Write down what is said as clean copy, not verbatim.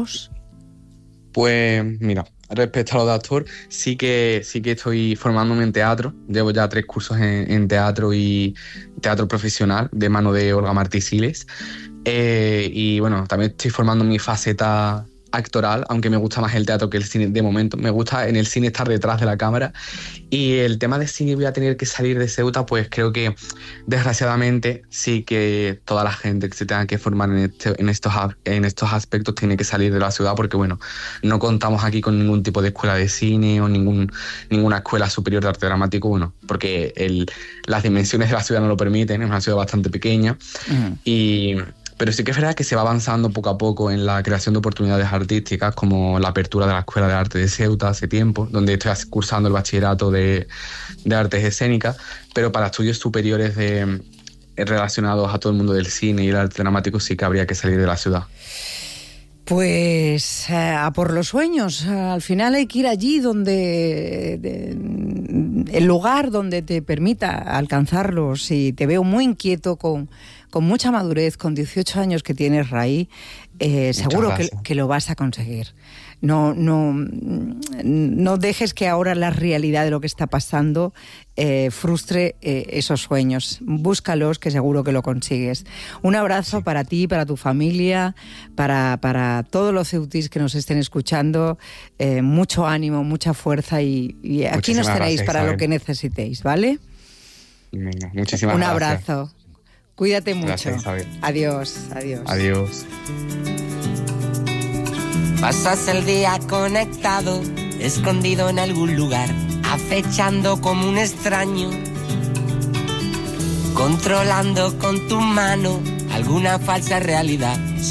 ¿Alcanzarlos? Pues mira, respecto a lo de actor, sí que estoy formándome en teatro. Llevo ya 3 cursos en teatro y teatro profesional de mano de Olga Martí Siles. Y bueno, también estoy formando mi faceta actoral, aunque me gusta más el teatro que el cine de momento. Me gusta en el cine estar detrás de la cámara. Y el tema de si voy a tener que salir de Ceuta, pues creo que desgraciadamente sí que toda la gente que se tenga que formar en estos aspectos tiene que salir de la ciudad, porque bueno, no contamos aquí con ningún tipo de escuela de cine o ninguna escuela superior de arte dramático, bueno, porque las dimensiones de la ciudad no lo permiten, es una ciudad bastante pequeña. Pero sí que es verdad que se va avanzando poco a poco en la creación de oportunidades artísticas, como la apertura de la Escuela de Arte de Ceuta hace tiempo, donde estoy cursando el bachillerato de artes escénicas, pero para estudios superiores relacionados a todo el mundo del cine y el arte dramático sí que habría que salir de la ciudad. Pues a por los sueños. Al final hay que ir allí donde el lugar donde te permita alcanzarlos. Y te veo muy inquieto, con mucha madurez, con 18 años que tienes, Ray. Seguro que lo vas a conseguir. No dejes que ahora la realidad de lo que está pasando frustre esos sueños. Búscalos, que seguro que lo consigues. Un abrazo para ti, para tu familia, para todos los ceutis que nos estén escuchando. Mucho ánimo, mucha fuerza y aquí nos tenéis para lo que necesitéis, ¿vale? Venga, muchísimas gracias. Un abrazo. Cuídate mucho. Gracias, Isabel. Adiós, adiós. Adiós. Pasas el día conectado, escondido en algún lugar, acechando como un extraño, controlando con tu mano alguna falsa realidad.